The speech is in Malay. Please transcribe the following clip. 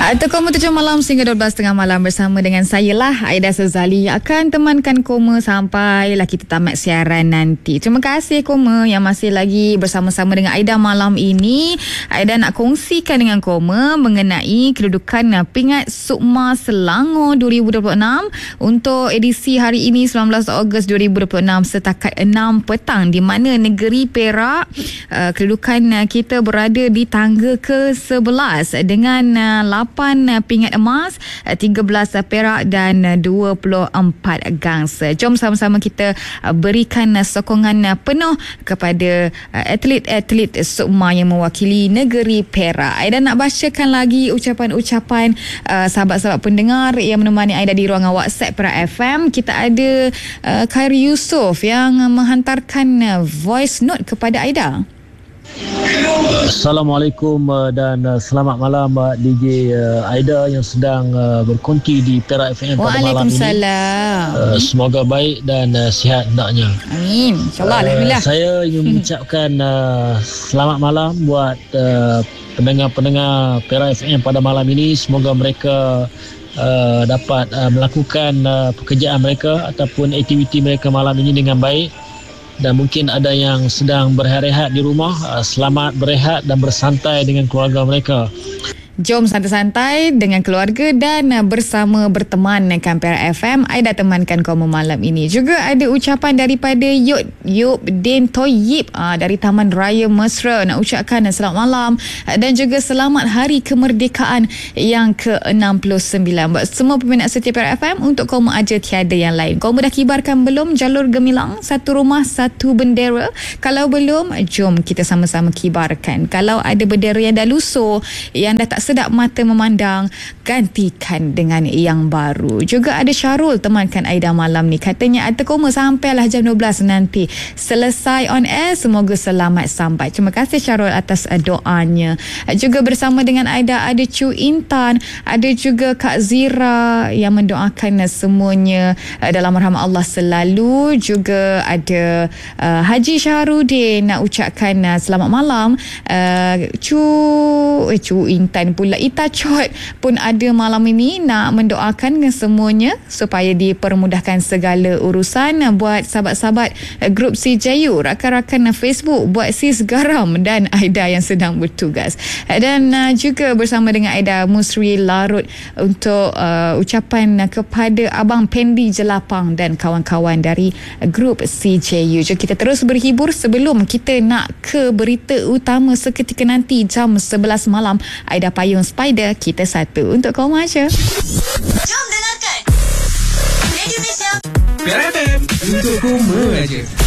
Atau Koma 7 malam sehingga 12 tengah malam bersama dengan saya lah, Aida Sazali, yang akan temankan Koma sampailah kita tamat siaran nanti. Terima kasih Koma yang masih lagi bersama-sama dengan Aida malam ini. Aida nak kongsikan dengan Koma mengenai kedudukan pingat Sukma Selangor 2026 untuk edisi hari ini 19 Ogos 2026 setakat 6 petang, di mana negeri Perak kedudukan kita berada di tangga ke-11 dengan 8 pingat emas, 13 perak dan 24 gangsa. Jom sama-sama kita berikan sokongan penuh kepada atlet-atlet Sukma yang mewakili negeri Perak. Aida nak bacakan lagi ucapan-ucapan sahabat-sahabat pendengar yang menemani Aida di ruangan WhatsApp Perak FM. Kita ada Khairi Yusof yang menghantarkan voice note kepada Aida. Assalamualaikum dan selamat malam DJ Aida yang sedang berkongsi di Perak FM pada malam ini. Waalaikumsalam. Semoga baik dan sihat hendaknya. Amin. InsyaAllah. Alhamdulillah. Saya ingin mengucapkan selamat malam buat pendengar-pendengar Perak FM pada malam ini. Semoga mereka dapat melakukan pekerjaan mereka ataupun aktiviti mereka malam ini dengan baik. Dan mungkin ada yang sedang berehat-rehat di rumah, selamat berehat dan bersantai dengan keluarga mereka. Jom santai-santai dengan keluarga dan bersama berteman dengan Perak FM. Aida temankan kamu malam ini. Juga ada ucapan daripada Yop Din Toyib dari Taman Raya Mesra. Nak ucapkan selamat malam dan juga selamat Hari Kemerdekaan yang ke-69 buat semua peminat setia Perak FM. Untuk kamu aja tiada yang lain. Kamu dah kibarkan belum jalur gemilang satu rumah satu bendera? Kalau belum, jom kita sama-sama kibarkan. Kalau ada bendera yang dah lusuh, yang dah tak sedap mata memandang, gantikan dengan yang baru. Juga ada Syarul temankan Aida malam ni. Katanya Atta Koma sampailah jam 12 nanti. Selesai on air, semoga selamat sampai. Terima kasih Syarul atas doanya. Juga bersama dengan Aida ada Cu Intan, ada juga Kak Zira yang mendoakan semuanya dalam rahmat Allah selalu. Juga ada Haji Syahrudin nak ucapkan selamat malam. Cu Intan pula Ita Chot pun ada malam ini nak mendoakan semuanya supaya dipermudahkan segala urusan. Buat sahabat-sahabat grup CJU, rakan-rakan Facebook, buat Sis Garam dan Aida yang sedang bertugas. Dan juga bersama dengan Aida Musri Larut untuk ucapan kepada Abang Pendi Jelapang dan kawan-kawan dari grup CJU. Jom kita terus berhibur sebelum kita nak ke berita utama seketika nanti jam 11 malam. Aida Payung Spider, kita satu untuk kau aja. Jom dengarkan Radio Malaysia Perak FM untuk kau aja.